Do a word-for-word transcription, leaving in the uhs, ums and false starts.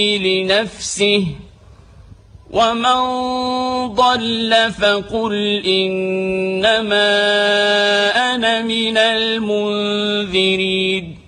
لنفسه ومن ضل فقل إنما أنا من المنذرين